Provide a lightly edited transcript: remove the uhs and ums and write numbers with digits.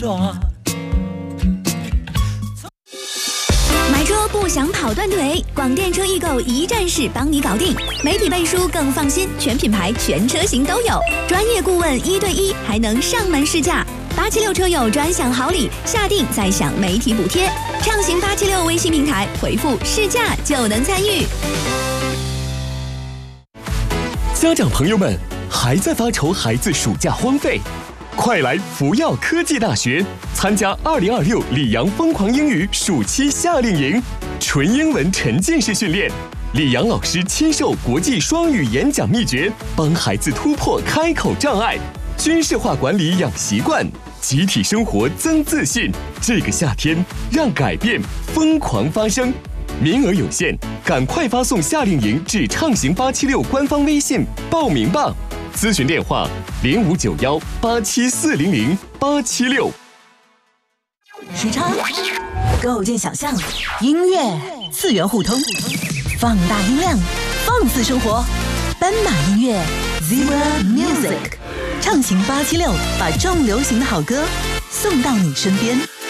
买车不想跑断腿，广电车易购一站式帮你搞定，媒体背书更放心，全品牌全车型都有，专业顾问1对1，还能上门试驾。876车友专享好礼，下定再享媒体补贴。畅行876微信平台回复试驾就能参与。 家长朋友们还在发愁孩子暑假荒废？快来福耀科技大学参加2026里昂疯狂英语暑期夏令营，纯英文沉浸式训练，李阳老师亲授国际双语演讲秘诀，帮孩子突破开口障碍，军事化管理养习惯，集体生活增自信。这个夏天，让改变疯狂发生，名额有限，赶快发送夏令营至畅行876官方微信报名吧。咨询电话059187400876。 时差，构建想象，音乐次元互通，放大音量，放肆生活。斑马音乐 Zebra Music， 畅行876，把重流行的好歌送到你身边。